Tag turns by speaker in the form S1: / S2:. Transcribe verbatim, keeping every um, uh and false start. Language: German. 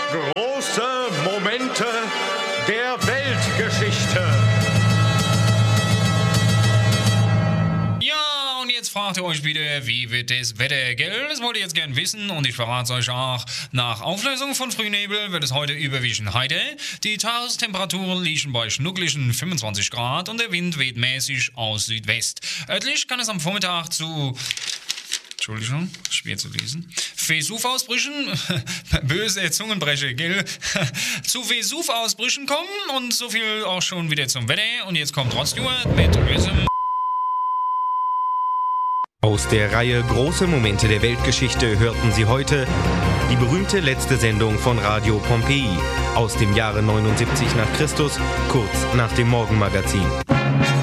S1: Große Momente der Weltgeschichte.
S2: Ja, und jetzt fragt ihr euch wieder, wie wird das Wetter, gell? Das wollt ihr jetzt gern wissen und ich verrate euch auch. Nach Auflösung von Frühnebel wird es heute überwiegend heiter. Die Tagestemperaturen liegen bei schnuckligen fünfundzwanzig Grad und der Wind weht mäßig aus Südwest. Örtlich kann es am Vormittag zu... Entschuldigung, schwer zu lesen. Vesuvausbrüchen, böse Zungenbrecher, gell? Zu Vesuvausbrüchen kommen und so viel auch schon wieder zum Wetter. Und jetzt kommt Rod Stewart mit Rhythm.
S3: Aus der Reihe Große Momente der Weltgeschichte hörten Sie heute die berühmte letzte Sendung von Radio Pompeii aus dem Jahre neunundsiebzig nach Christus, kurz nach dem Morgenmagazin.